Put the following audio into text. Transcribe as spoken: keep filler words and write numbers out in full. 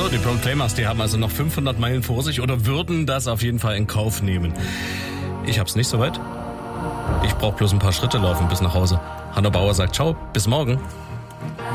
So, die Proclaimers, die haben also noch fünfhundert Meilen vor sich oder würden das auf jeden Fall in Kauf nehmen. Ich hab's nicht so weit. Ich brauche bloß ein paar Schritte laufen bis nach Hause. Hanna Bauer sagt ciao, bis morgen.